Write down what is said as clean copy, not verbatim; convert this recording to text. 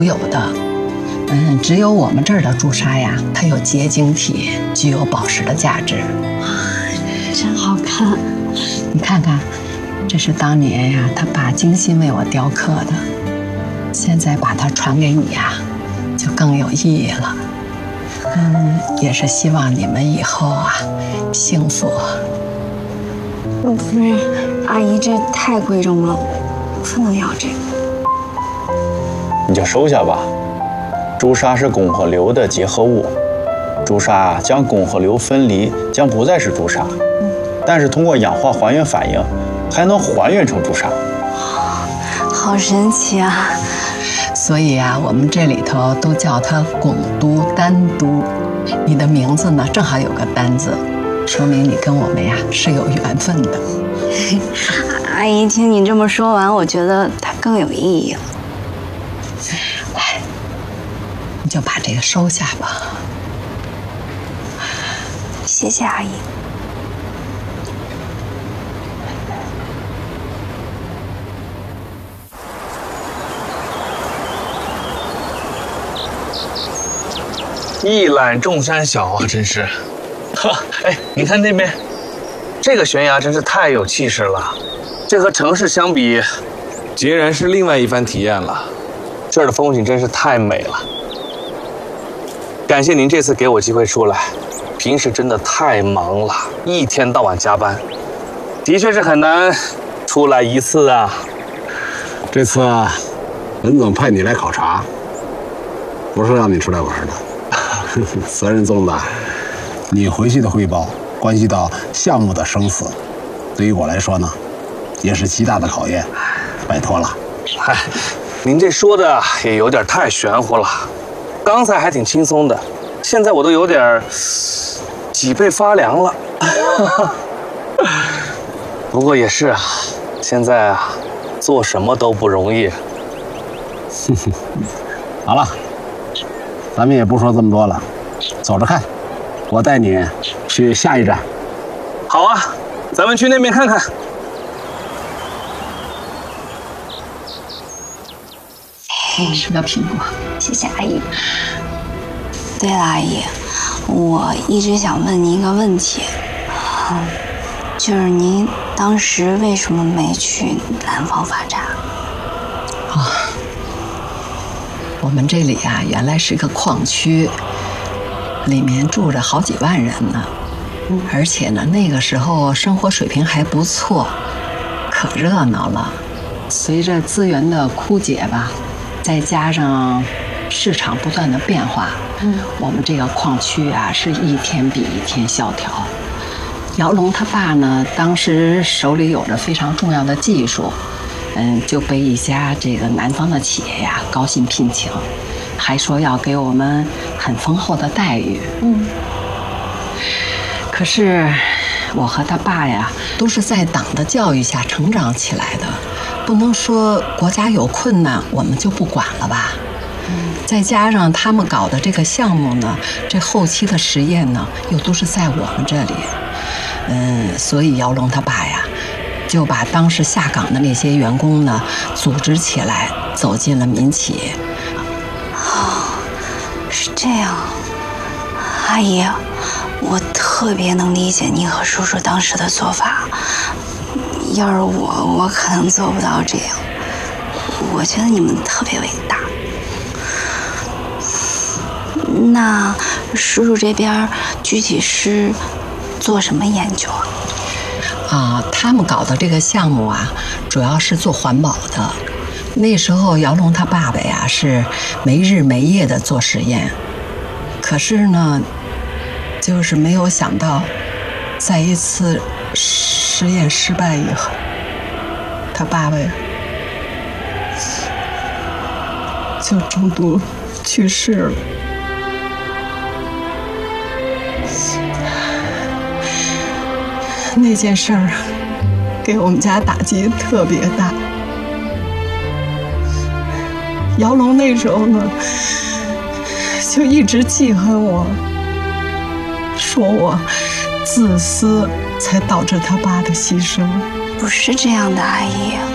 有的。只有我们这儿的朱砂呀，它有结晶体，具有宝石的价值。 真好看！ 你看看，这是当年呀他爸精心为我雕刻的，现在把它传给你呀，就更有意义了。也是希望你们以后啊幸福。 不是，阿姨，这太贵重了，不能要这个。 你就收下吧。朱砂是汞和硫的结合物，朱砂将汞和硫分离，将不再是朱砂。但是通过氧化还原反应，还能还原成朱砂。 好神奇啊！ 所以啊，我们这里头都叫它汞都丹都。你的名字呢，正好有个丹字，说明你跟我们呀是有缘分的。 阿姨，听你这么说完，我觉得它更有意义了。 来，你就把这个收下吧。 谢谢阿姨。 一览众山小啊，真是。哎，你看那边，这个悬崖真是太有气势了。这和城市相比，截然是另外一番体验了。这儿的风景真是太美了。感谢您这次给我机会出来，平时真的太忙了，一天到晚加班，的确是很难出来一次啊。 这次文总派你来考察，不是让你出来玩的。责任重大，你回去的汇报关系到项目的生死，对于我来说呢，也是极大的考验，拜托了。 嗨，您这说的也有点太玄乎了。刚才还挺轻松的，现在我都有点脊背发凉了。不过也是啊，现在啊，做什么都不容易。 好了。咱们也不说这么多了，走着看，我带你去下一站。 好啊，咱们去那边看看。 吃个苹果， 谢谢阿姨。对了，阿姨，我一直想问您一个问题，就是您当时为什么没去南方发展？ 我们这里啊，原来是个矿区，里面住着好几万人呢。而且呢，那个时候生活水平还不错，可热闹了。随着资源的枯竭吧，再加上市场不断的变化，我们这个矿区啊，是一天比一天萧条。姚龙他爸呢，当时手里有着非常重要的技术。就被一家这个南方的企业呀高薪聘请，还说要给我们很丰厚的待遇。可是我和他爸呀都是在党的教育下成长起来的，不能说国家有困难我们就不管了吧。再加上他们搞的这个项目呢，这后期的实验呢又都是在我们这里。所以姚龙他爸呀就把当时下岗的那些员工呢组织起来，走进了民企。 是这样，阿姨，我特别能理解您和叔叔当时的做法。要是我可能做不到这样。我觉得你们特别伟大。那叔叔这边具体是做什么研究啊？ 他们搞的这个项目啊，主要是做环保的。那时候姚龙他爸爸呀是没日没夜的做实验，可是呢，就是没有想到，在一次实验失败以后，他爸爸呀就中毒去世了。那件事儿给我们家打击特别大。姚龙那时候呢，就一直记恨我，说我自私，才导致他爸的牺牲。 不是这样的，阿姨。